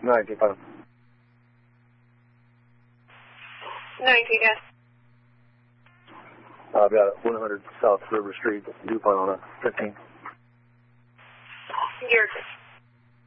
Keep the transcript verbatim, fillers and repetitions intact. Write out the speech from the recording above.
nineteen, final. nineteen, yes. I've got it, one hundred South River Street, DuPont on a fifteen. You're good.